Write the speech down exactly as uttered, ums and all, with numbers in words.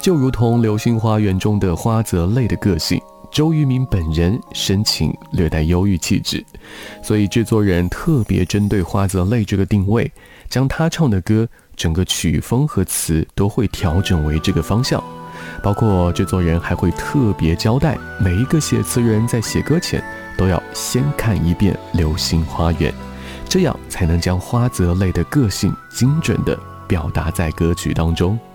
就如同《流星花园》中的花泽类的个性，周渝民本人深情略带忧郁气质，所以制作人特别针对花泽类这个定位，将他唱的歌整个曲风和词都会调整为这个方向。包括制作人还会特别交代，每一个写词人在写歌前都要先看一遍《流星花园》，这样才能将花泽类的个性精准地表达在歌曲当中。